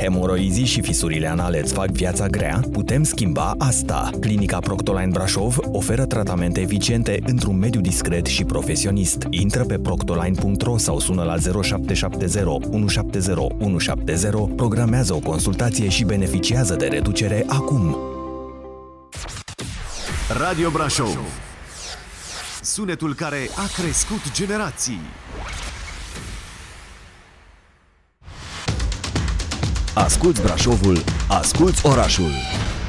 Hemoroizii și fisurile anale îți fac viața grea? Putem schimba asta. Clinica Proctoline Brașov oferă tratamente eficiente într-un mediu discret și profesionist. Intră pe proctoline.ro sau sună la 0770 170 170, programează o consultație și beneficiază de reducere acum. Radio Brașov. Sunetul care a crescut generații. Asculți Brașovul, asculți orașul.